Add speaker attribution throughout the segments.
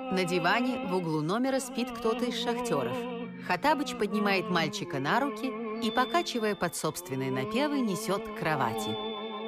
Speaker 1: На диване в углу номера спит кто-то из шахтеров. Хоттабыч поднимает мальчика на руки и, покачивая под собственные напевы, несет к кровати.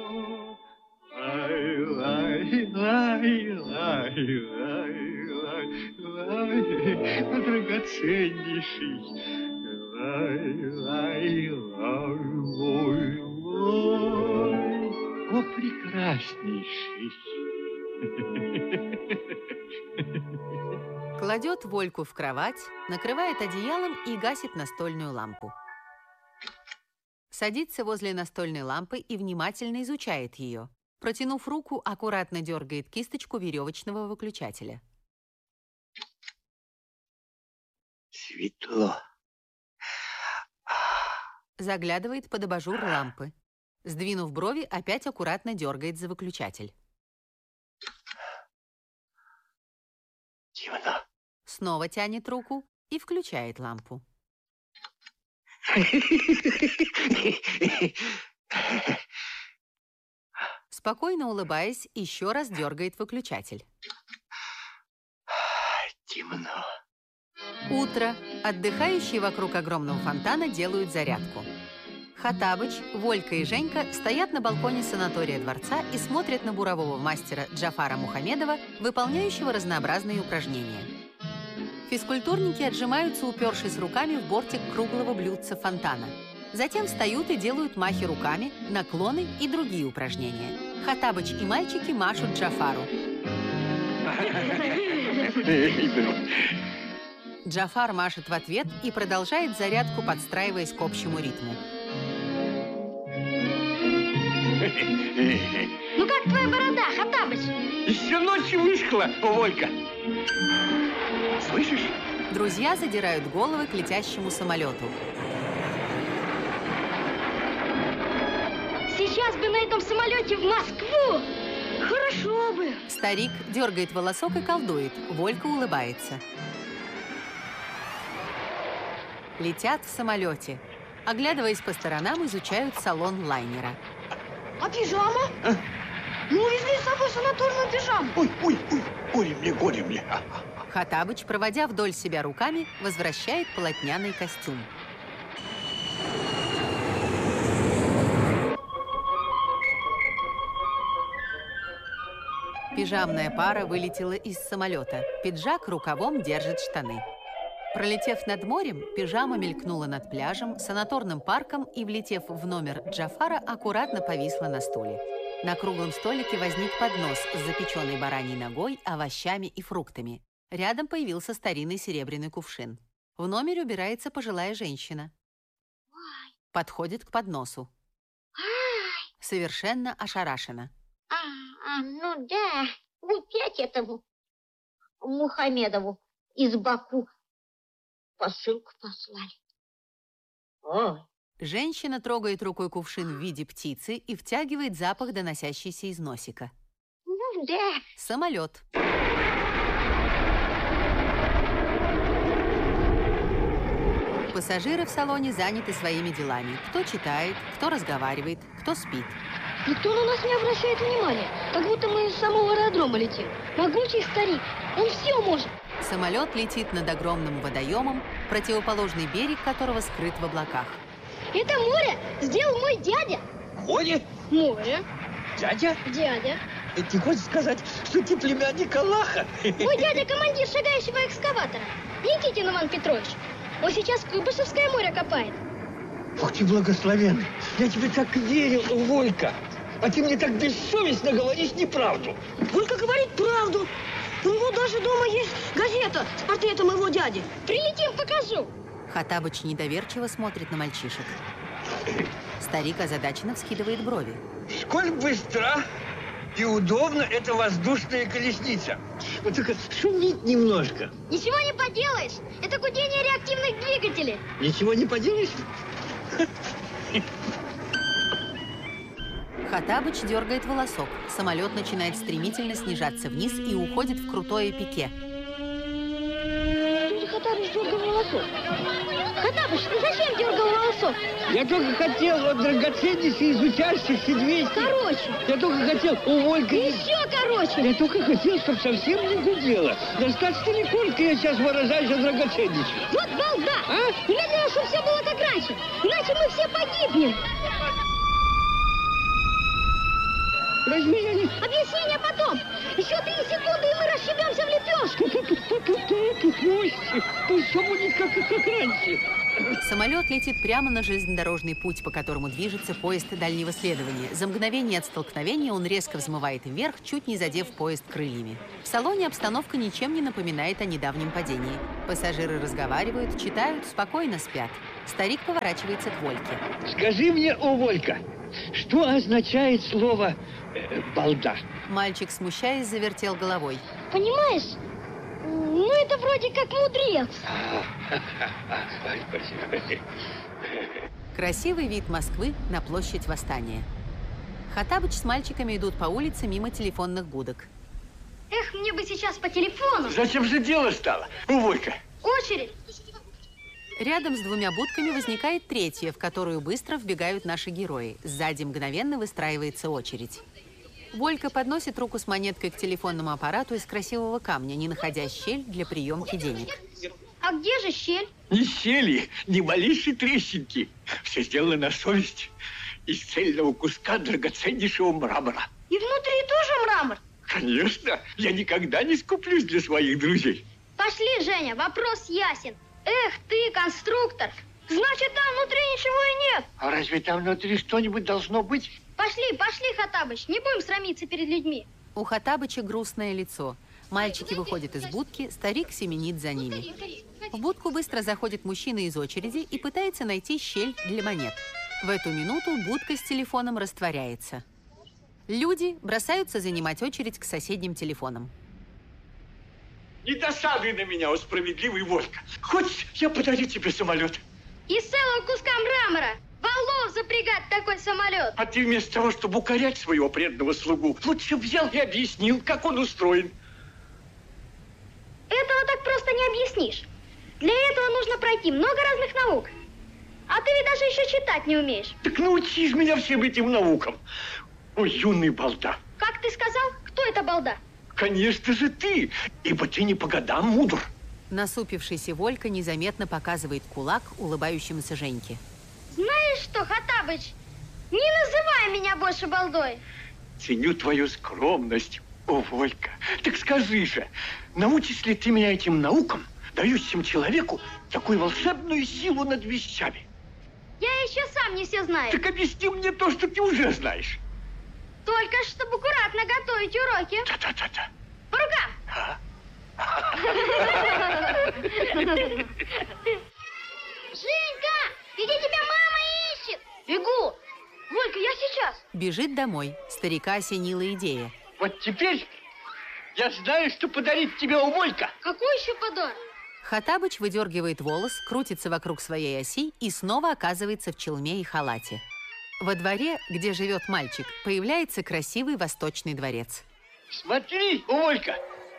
Speaker 2: Драгоценнейший. О, прекраснейший.
Speaker 1: Кладет Вольку в кровать, накрывает одеялом и гасит настольную лампу. Садится возле настольной лампы и внимательно изучает ее. Протянув руку, аккуратно дергает кисточку веревочного выключателя.
Speaker 2: Светло.
Speaker 1: Заглядывает под абажур лампы. Сдвинув брови, опять аккуратно дергает за выключатель.
Speaker 2: Темно.
Speaker 1: Снова тянет руку и включает лампу. Спокойно улыбаясь, еще раз дергает выключатель.
Speaker 2: Темно.
Speaker 1: Утро. Отдыхающие вокруг огромного фонтана делают зарядку. Хоттабыч, Волька и Женька стоят на балконе санатория дворца и смотрят на бурового мастера Джафара Мухамедова, выполняющего разнообразные упражнения. Физкультурники отжимаются, упершись руками в бортик круглого блюдца фонтана. Затем встают и делают махи руками, наклоны и другие упражнения. Хоттабыч и мальчики машут Джафару. Джафар машет в ответ и продолжает зарядку, подстраиваясь к общему ритму.
Speaker 3: Ну как твоя борода, Хоттабыч?
Speaker 2: Еще ночью вышкала, Волька. Слышишь?
Speaker 1: Друзья задирают головы к летящему самолету.
Speaker 3: Сейчас бы на этом самолете в Москву! Хорошо бы!
Speaker 1: Старик дергает волосок и колдует. Волька улыбается. Летят в самолете. Оглядываясь по сторонам, изучают салон лайнера.
Speaker 3: А пижама? А? Мы увезли с собой санаторную пижаму.
Speaker 2: Ой, горе мне.
Speaker 1: Хоттабыч, проводя вдоль себя руками, возвращает полотняный костюм. Пижамная пара вылетела из самолета. Пиджак рукавом держит штаны. Пролетев над морем, пижама мелькнула над пляжем, санаторным парком и, влетев в номер Джафара, аккуратно повисла на стуле. На круглом столике возник поднос с запеченной бараньей ногой, овощами и фруктами. Рядом появился старинный серебряный кувшин. В номере убирается пожилая женщина. Подходит к подносу. Совершенно ошарашена.
Speaker 3: Ну да, опять этому Мухамедову из Баку посылку послали. Ой.
Speaker 1: Женщина трогает рукой кувшин в виде птицы и втягивает запах, доносящийся из носика.
Speaker 3: Ну да.
Speaker 1: Самолет. Пассажиры в салоне заняты своими делами. Кто читает, кто разговаривает, кто спит.
Speaker 3: Никто на нас не обращает внимания, как будто мы из самого аэродрома летим. Могучий старик, он все может.
Speaker 1: Самолет летит над огромным водоемом, противоположный берег которого скрыт в облаках.
Speaker 3: Это море сделал мой дядя.
Speaker 2: Море?
Speaker 3: Море.
Speaker 2: Дядя?
Speaker 3: Дядя.
Speaker 2: Ты хочешь сказать, что ты племянник Аллаха?
Speaker 3: Мой дядя командир шагающего экскаватора. Никитин Иван Петрович. Он сейчас Куйбышевское море копает.
Speaker 2: Ох ты благословенный. Я тебе так верил, Волька. А ты мне так бессовестно говоришь неправду.
Speaker 3: Волька говорит правду. У него даже дома есть газета с портретом его дяди. Прилетим, покажу.
Speaker 1: Хоттабыч недоверчиво смотрит на мальчишек. Старик озадаченно вскидывает брови.
Speaker 2: Сколь быстро и удобно эта воздушная колесница. Вот только шумит немножко.
Speaker 3: Ничего не поделаешь. Это гудение реактивных двигателей.
Speaker 2: Ничего не поделаешь?
Speaker 1: Хоттабыч дергает волосок. Самолет начинает стремительно снижаться вниз и уходит в крутое пике.
Speaker 3: Хаттабыч дергал волосок. Хаттабыч, ты зачем дергал волосок?
Speaker 2: Я только хотел от драгоценности изучающихся 200.
Speaker 3: Короче.
Speaker 2: Я только хотел у Волька...
Speaker 3: Еще короче.
Speaker 2: Я только хотел, чтобы совсем не гудело. Достаточно не коротко я сейчас выражаюсь о драгоценности.
Speaker 3: Вот балда!
Speaker 2: А?
Speaker 3: Немедленно, чтобы все было как раньше. Иначе мы все погибнем.
Speaker 2: Разве я не...
Speaker 3: Объяснение потом. Еще 3 секунды, и мы расщепемся в лепешку.
Speaker 2: Пусть все будет как раньше.
Speaker 1: Самолет летит прямо на железнодорожный путь, по которому движется поезд дальнего следования. За мгновение от столкновения он резко взмывает вверх, чуть не задев поезд крыльями. В салоне обстановка ничем не напоминает о недавнем падении. Пассажиры разговаривают, читают, спокойно спят. Старик поворачивается к Вольке.
Speaker 2: Скажи мне, о, Волька, что означает слово «балда»?
Speaker 1: Мальчик, смущаясь, завертел головой.
Speaker 3: Понимаешь, ну это вроде как мудрец.
Speaker 1: Красивый вид Москвы на площадь Восстания. Хаттабыч с мальчиками идут по улице мимо телефонных будок.
Speaker 3: Эх, мне бы сейчас по телефону.
Speaker 2: Зачем же дело стало, о, Волька?
Speaker 3: Очередь.
Speaker 1: Рядом с 2 будками возникает 3-я, в которую быстро вбегают наши герои. Сзади мгновенно выстраивается очередь. Волька подносит руку с монеткой к телефонному аппарату из красивого камня, не находя щель для приемки денег.
Speaker 3: А где же щель?
Speaker 2: Ни щели, ни малейшей трещинки. Все сделано на совесть из цельного куска драгоценнейшего мрамора.
Speaker 3: И внутри тоже мрамор?
Speaker 2: Конечно, я никогда не скуплюсь для своих друзей.
Speaker 3: Пошли, Женя, вопрос ясен. Эх, ты конструктор. Значит, там внутри ничего и нет.
Speaker 2: А разве там внутри что-нибудь должно быть?
Speaker 3: Пошли, Хаттабыч, не будем срамиться перед людьми.
Speaker 1: У Хаттабыча грустное лицо. Мальчики выходят из будки, старик семенит за ними. В будку быстро заходит мужчина из очереди и пытается найти щель для монет. В эту минуту будка с телефоном растворяется. Люди бросаются занимать очередь к соседним телефонам.
Speaker 2: Не досадуй на меня, о справедливый Волька. Хочешь, я подарю тебе самолет?
Speaker 3: Из целого куска мрамора. Валов запрягать такой самолет.
Speaker 2: А ты вместо того, чтобы укорять своего преданного слугу, лучше взял и объяснил, как он устроен.
Speaker 3: Этого так просто не объяснишь. Для этого нужно пройти много разных наук. А ты ведь даже еще читать не умеешь.
Speaker 2: Так научишь меня всем этим наукам. Ой, юный балда.
Speaker 3: Как ты сказал? Кто это балда?
Speaker 2: Конечно же ты, ибо ты не по годам мудр.
Speaker 1: Насупившийся Волька незаметно показывает кулак улыбающемуся Женьке.
Speaker 3: Знаешь что, Хаттабыч, не называй меня больше балдой.
Speaker 2: Ценю твою скромность, о, Волька. Так скажи же, научишь ли ты меня этим наукам, дающим человеку такую волшебную силу над вещами?
Speaker 3: Я еще сам не все знаю.
Speaker 2: Так объясни мне то, что ты уже знаешь.
Speaker 3: Только чтобы аккуратно готовить уроки.
Speaker 2: Да-да-да-да.
Speaker 3: По рукам.
Speaker 2: А?
Speaker 3: Женька, иди, тебя мама ищет. Бегу. Волька, я сейчас.
Speaker 1: Бежит домой. Старика осенила идея.
Speaker 2: Вот теперь я знаю, что подарить тебе, о, Волька.
Speaker 3: Какой еще подарок?
Speaker 1: Хаттабыч выдергивает волос, крутится вокруг своей оси и снова оказывается в челме и халате. Во дворе, где живет мальчик, появляется красивый восточный дворец.
Speaker 2: Смотри, Волька.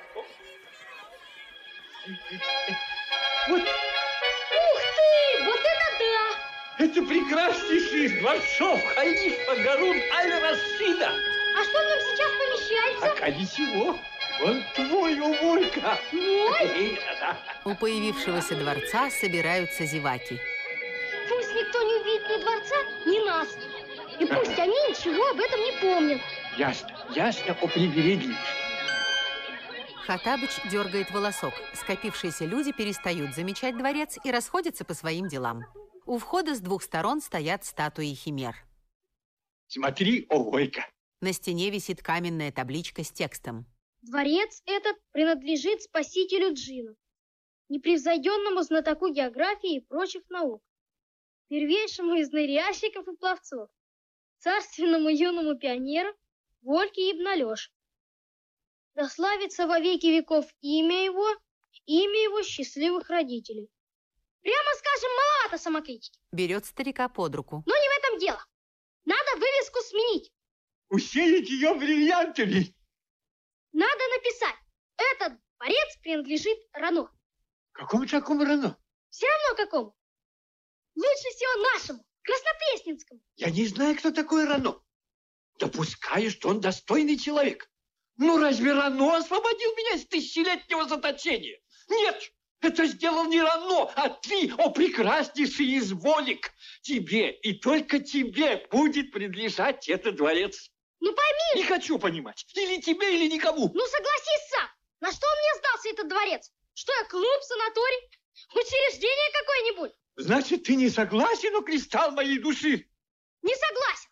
Speaker 2: Вот.
Speaker 3: Ух ты, вот это да!
Speaker 2: Это прекраснейший из дворцов халифа Гарун аль-Рашида.
Speaker 3: А что в нем сейчас помещается?
Speaker 2: А ничего. Он твой, о, Волька.
Speaker 3: Мой?
Speaker 1: У появившегося дворца собираются зеваки.
Speaker 3: Пусть никто не увидит ни дворца, ни нас. И пусть они ничего об этом не помнят.
Speaker 2: Ясно, о привередливости.
Speaker 1: Хаттабыч дергает волосок. Скопившиеся люди перестают замечать дворец и расходятся по своим делам. У входа с 2 сторон стоят статуи химер.
Speaker 2: Смотри, о, Волька.
Speaker 1: На стене висит каменная табличка с текстом.
Speaker 3: Дворец этот принадлежит спасителю джиннов, непревзойденному знатоку географии и прочих наук, первейшему из ныряльщиков и пловцов, царственному юному пионеру Вольке ибн Алёше. Да славится во веки веков имя его счастливых родителей. Прямо скажем, маловато самокритики.
Speaker 1: Берет старика под руку.
Speaker 3: Но не в этом дело. Надо вывеску сменить.
Speaker 2: Усеять ее бриллиантами.
Speaker 3: Надо написать: этот дворец принадлежит Рано.
Speaker 2: Какому такому Рено?
Speaker 3: Все равно какому. Лучше всего нашему, Краснопресненскому.
Speaker 2: Я не знаю, кто такой Рено. Допускаю, что он достойный человек. Ну, разве Рено освободил меня из тысячелетнего заточения? Нет, это сделал не Рено, а ты, о прекраснейший из Волек. Тебе и только тебе будет принадлежать этот дворец.
Speaker 3: Ну пойми.
Speaker 2: Не хочу понимать. Или тебе, или никому.
Speaker 3: Ну согласись сам. На что мне сдался этот дворец? Что я, клуб, санаторий? Учреждение какое-нибудь?
Speaker 2: Значит, ты не согласен, о кристалл моей души?
Speaker 3: Не согласен.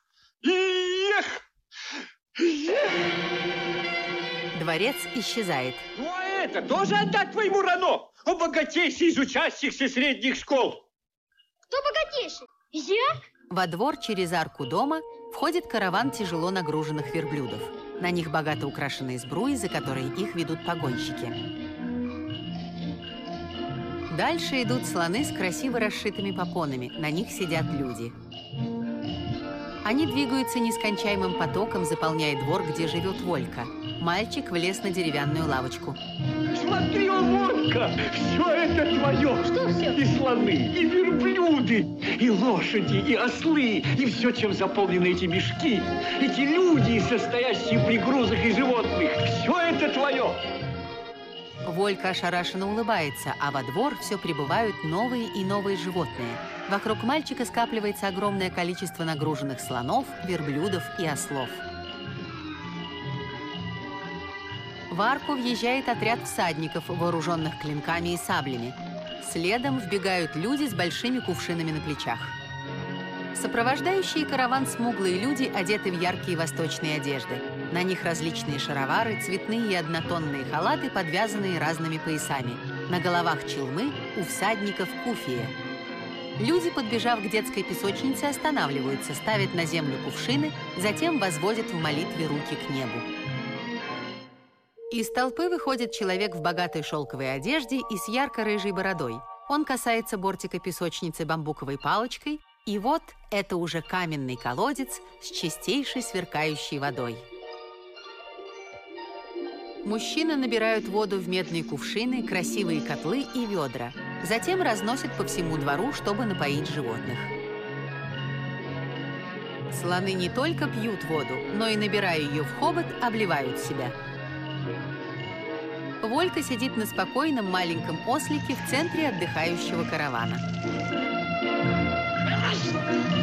Speaker 1: Дворец исчезает.
Speaker 2: Ну, а это тоже отдать твоему Рено, о богатейший из учащихся средних школ.
Speaker 3: Кто богатейший? Я?
Speaker 1: Во двор через арку дома входит караван тяжело нагруженных верблюдов. На них богато украшенные сбруи, за которые их ведут погонщики. Дальше идут слоны с красиво расшитыми попонами. На них сидят люди. Они двигаются нескончаемым потоком, заполняя двор, где живет Волька. Мальчик влез на деревянную лавочку.
Speaker 2: Смотри, о, Волька, все это твое.
Speaker 3: Что все?
Speaker 2: И слоны, и верблюды, и лошади, и ослы, и все, чем заполнены эти мешки. Эти люди, состоящие при грузах и животных, все это твое.
Speaker 1: Волька ошарашенно улыбается, а во двор все прибывают новые и новые животные. Вокруг мальчика скапливается огромное количество нагруженных слонов, верблюдов и ослов. В арку въезжает отряд всадников, вооруженных клинками и саблями. Следом вбегают люди с большими кувшинами на плечах. Сопровождающие караван смуглые люди одеты в яркие восточные одежды. На них различные шаровары, цветные и однотонные халаты, подвязанные разными поясами. На головах челмы, у всадников куфия. Люди, подбежав к детской песочнице, останавливаются, ставят на землю кувшины, затем возводят в молитве руки к небу. Из толпы выходит человек в богатой шелковой одежде и с ярко-рыжей бородой. Он касается бортика песочницы бамбуковой палочкой, и вот это уже каменный колодец с чистейшей сверкающей водой. Мужчины набирают воду в медные кувшины, красивые котлы и ведра. Затем разносят по всему двору, чтобы напоить животных. Слоны не только пьют воду, но и, набирая ее в хобот, обливают себя. Волька сидит на спокойном маленьком ослике в центре отдыхающего каравана.